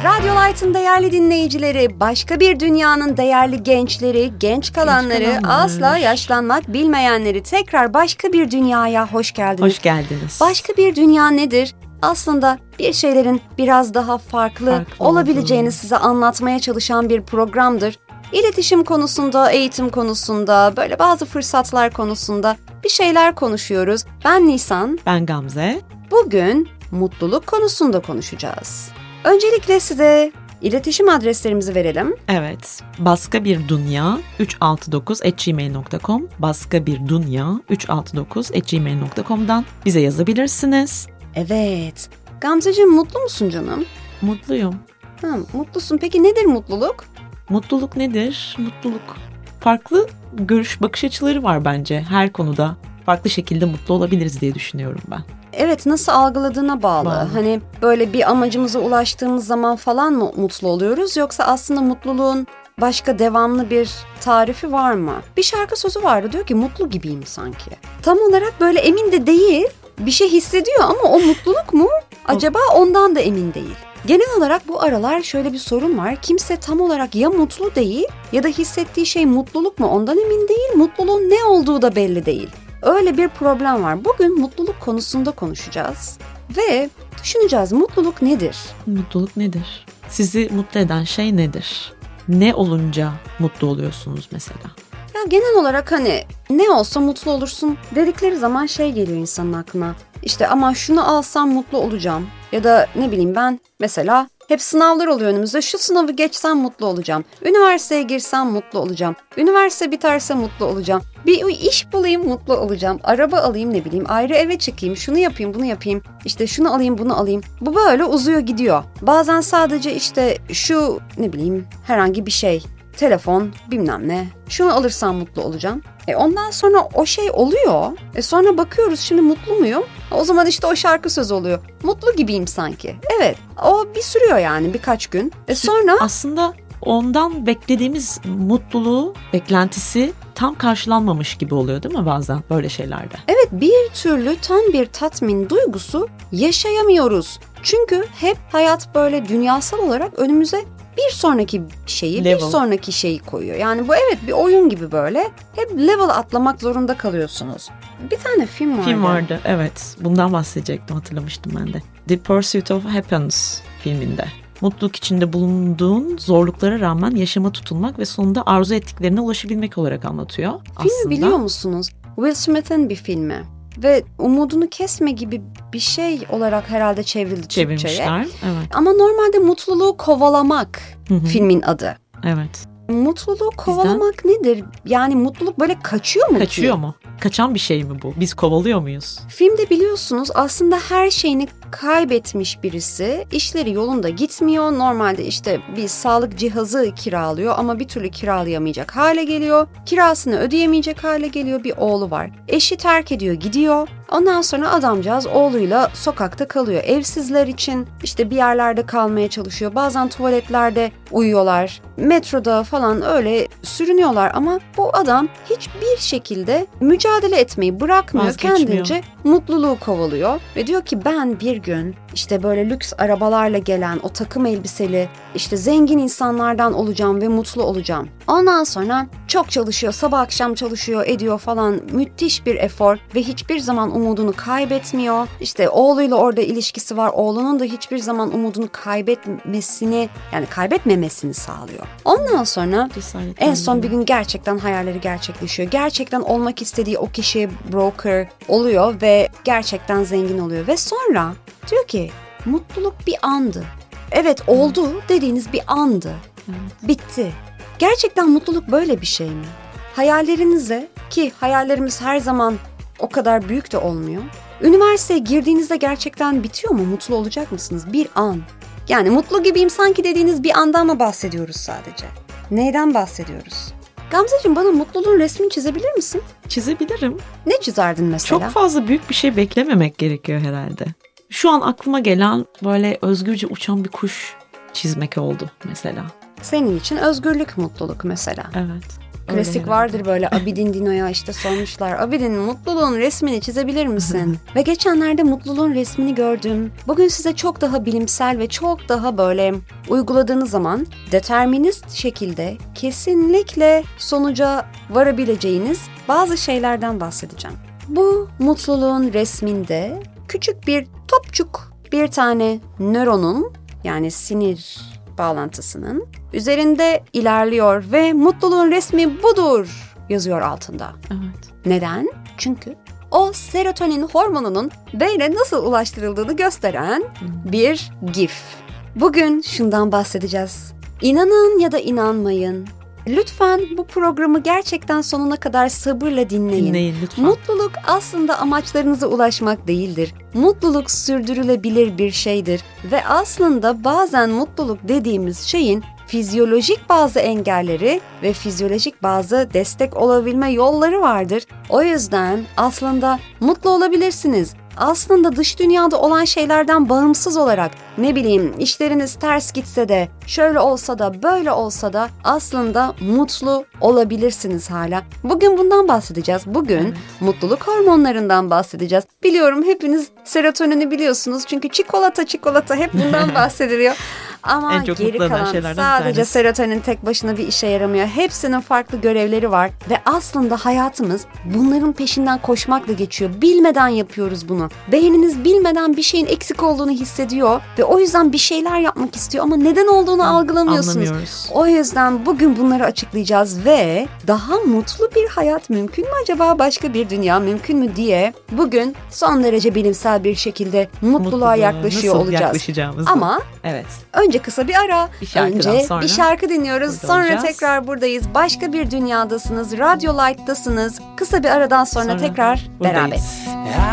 Radyo Light'ın değerli dinleyicileri, başka bir dünyanın değerli gençleri, genç kalanları, asla yaşlanmak bilmeyenleri tekrar başka bir dünyaya hoş geldiniz. Hoş geldiniz. Başka bir dünya nedir? Aslında bir şeylerin biraz daha farklı olabileceğini size anlatmaya çalışan bir programdır. İletişim konusunda, eğitim konusunda, böyle bazı fırsatlar konusunda bir şeyler konuşuyoruz. Ben Nisan. Ben Gamze. Bugün mutluluk konusunda konuşacağız. Öncelikle size iletişim adreslerimizi verelim. Evet. baskabirdünya369@gmail.com baskabirdünya369@gmail.com'dan bize yazabilirsiniz. Evet. Gamzeciğim, mutlu musun canım? Mutluyum. Mutlusun. Peki nedir mutluluk? Mutluluk nedir? Mutluluk. Farklı bakış açıları var bence her konuda. Farklı şekilde mutlu olabiliriz diye düşünüyorum ben. Evet, nasıl algıladığına bağlı. Hani böyle bir amacımıza ulaştığımız zaman falan mı mutlu oluyoruz? Yoksa aslında mutluluğun başka devamlı bir tarifi var mı? Bir şarkı sözü vardı, diyor ki mutlu gibiyim sanki. Tam olarak böyle emin de değil. Bir şey hissediyor ama o mutluluk mu? Acaba ondan da emin değil. Genel olarak bu aralar şöyle bir sorun var. Kimse tam olarak ya mutlu değil ya da hissettiği şey mutluluk mu ondan emin değil. Mutluluğun ne olduğu da belli değil. Öyle bir problem var. Bugün mutluluk konusunda konuşacağız ve düşüneceğiz, mutluluk nedir? Mutluluk nedir? Sizi mutlu eden şey nedir? Ne olunca mutlu oluyorsunuz mesela? Ya genel olarak hani ne olsa mutlu olursun dedikleri zaman şey geliyor insanın aklına. İşte ama şunu alsam mutlu olacağım. Ya da ne bileyim, ben mesela hep sınavlar oluyor önümüzde. Şu sınavı geçsem mutlu olacağım. Üniversiteye girsem mutlu olacağım. Üniversite biterse mutlu olacağım. Bir iş bulayım mutlu olacağım. Araba alayım, ne bileyim, ayrı eve çıkayım. Şunu yapayım, bunu yapayım. İşte şunu alayım, bunu alayım. Bu böyle uzuyor gidiyor. Bazen sadece işte şu ne bileyim herhangi bir şey. Telefon, bilmem ne. Şunu alırsam mutlu olacağım. Ondan sonra o şey oluyor. Sonra bakıyoruz, şimdi mutlu muyum? O zaman işte o şarkı sözü oluyor. Mutlu gibiyim sanki. Evet. O bir sürüyor yani birkaç gün. Sonra aslında ondan beklediğimiz mutluluğu, beklentisi tam karşılanmamış gibi oluyor değil mi bazen böyle şeylerde? Evet, bir türlü tam bir tatmin duygusu yaşayamıyoruz. Çünkü hep hayat böyle dünyasal olarak önümüze bir sonraki şeyi, bir sonraki şeyi koyuyor. Yani bu evet bir oyun gibi böyle. Hep level atlamak zorunda kalıyorsunuz. Bir tane film vardı. Evet. Bundan bahsedecektim, hatırlamıştım ben de. The Pursuit of Happiness filminde. Mutluluk içinde bulunduğun zorluklara rağmen yaşama tutunmak ve sonunda arzu ettiklerine ulaşabilmek olarak anlatıyor. Filmi biliyor musunuz? Will Smith'in bir filmi. Ve umudunu kesme gibi bir şey olarak herhalde çevrilmişler. Türkçe'ye. Evet. Ama normalde mutluluğu kovalamak filmin adı. Evet. Mutluluğu kovalamak nedir? Yani mutluluk böyle kaçıyor mu? Kaçıyor mu? Kaçan bir şey mi bu? Biz kovalıyor muyuz? Filmde biliyorsunuz aslında her şeyini kaybetmiş birisi, işleri yolunda gitmiyor. Normalde işte bir sağlık cihazı kiralıyor ama bir türlü kiralayamayacak hale geliyor. Kirasını ödeyemeyecek hale geliyor. Bir oğlu var. Eşi terk ediyor, gidiyor. Ondan sonra adamcağız oğluyla sokakta kalıyor. Evsizler için işte bir yerlerde kalmaya çalışıyor. Bazen tuvaletlerde uyuyorlar. Metroda falan öyle sürünüyorlar ama bu adam hiçbir şekilde mücadele etmeyi bırakmıyor. Kendince mutluluğu kovalıyor ve diyor ki ben bir gün işte böyle lüks arabalarla gelen o takım elbiseli işte zengin insanlardan olacağım ve mutlu olacağım. Ondan sonra çok çalışıyor, sabah akşam çalışıyor, ediyor falan, müthiş bir efor ve hiçbir zaman umudunu kaybetmiyor. İşte oğluyla orada ilişkisi var. Oğlunun da hiçbir zaman umudunu kaybetmemesini sağlıyor. Ondan sonra en son bir gün gerçekten hayalleri gerçekleşiyor. Gerçekten olmak istediği o kişi broker oluyor ve gerçekten zengin oluyor. Ve sonra diyor ki mutluluk bir andı. Evet, oldu dediğiniz bir andı. Bitti. Gerçekten mutluluk böyle bir şey mi? Hayallerinize, ki hayallerimiz her zaman o kadar büyük de olmuyor. Üniversiteye girdiğinizde gerçekten bitiyor mu? Mutlu olacak mısınız? Bir an. Yani mutlu gibiyim sanki dediğiniz bir andan mı bahsediyoruz sadece? Neyden bahsediyoruz? Gamzeciğim, bana mutluluğun resmini çizebilir misin? Çizebilirim. Ne çizerdin mesela? Çok fazla büyük bir şey beklememek gerekiyor herhalde. Şu an aklıma gelen böyle özgürce uçan bir kuş çizmek oldu mesela. Senin için özgürlük, mutluluk mesela. Evet. Klasik vardır böyle, Abidin Dino'ya işte sormuşlar. Abidin, mutluluğun resmini çizebilir misin? Ve geçenlerde mutluluğun resmini gördüm. Bugün size çok daha bilimsel ve çok daha böyle uyguladığınız zaman determinist şekilde kesinlikle sonuca varabileceğiniz bazı şeylerden bahsedeceğim. Bu mutluluğun resminde küçük bir topçuk, bir tane nöronun, yani sinir bağlantısının üzerinde ilerliyor ve mutluluğun resmi budur yazıyor altında. Evet. Neden? Çünkü o serotonin hormonunun beyne nasıl ulaştırıldığını gösteren bir GIF. Bugün şundan bahsedeceğiz. İnanın ya da inanmayın. Lütfen bu programı gerçekten sonuna kadar sabırla dinleyin. Dinleyin lütfen. Mutluluk aslında amaçlarınıza ulaşmak değildir. Mutluluk sürdürülebilir bir şeydir. Ve aslında bazen mutluluk dediğimiz şeyin fizyolojik bazı engelleri ve fizyolojik bazı destek olabilme yolları vardır. O yüzden aslında mutlu olabilirsiniz. Aslında dış dünyada olan şeylerden bağımsız olarak, ne bileyim, işleriniz ters gitse de, şöyle olsa da, böyle olsa da aslında mutlu olabilirsiniz hala. Bugün bundan bahsedeceğiz. Bugün mutluluk hormonlarından bahsedeceğiz. Biliyorum hepiniz serotonini biliyorsunuz çünkü çikolata hep bundan bahsediliyor. Ama geri kalan sadece serotonin tek başına bir işe yaramıyor. Hepsinin farklı görevleri var ve aslında hayatımız bunların peşinden koşmakla geçiyor. Bilmeden yapıyoruz bunu. Beyniniz bilmeden bir şeyin eksik olduğunu hissediyor ve o yüzden bir şeyler yapmak istiyor ama neden olduğunu algılamıyorsunuz. Anlamıyoruz. O yüzden bugün bunları açıklayacağız ve daha mutlu bir hayat mümkün mü acaba, başka bir dünya mümkün mü diye bugün son derece bilimsel bir şekilde mutluluğa yaklaşıyor olacağız. Ama evet. Önce kısa bir ara, önce sonra bir şarkı dinliyoruz, sonra olacağız. tekrar buradayız. Başka bir dünyadasınız, Radyo Light'tasınız. Kısa bir aradan sonra tekrar beraberiz.